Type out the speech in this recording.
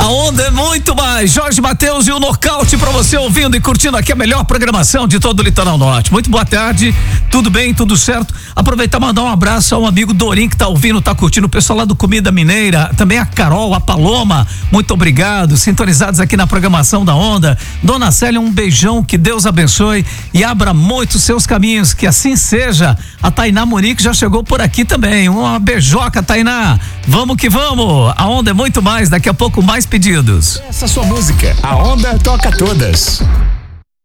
A onda é muito mais. Jorge Mateus e o nocaute pra você ouvindo e curtindo aqui a melhor programação de todo o Litoral Norte. Muito boa tarde, tudo bem, tudo certo? Aproveitar e mandar um abraço ao amigo Dorim que tá ouvindo, tá curtindo, o pessoal lá do Comida Mineira, também a Carol, a Paloma, muito obrigado, sintonizados aqui na programação da onda. Dona Célia, um beijão, que Deus abençoe e abra muito seus caminhos, que assim seja. A Tainá Monique já chegou por aqui também, uma beijoca, Tainá, vamos que vamos, a onda é muito mais, daqui a pouco mais pedidos. Essa é a sua música, a onda toca todas.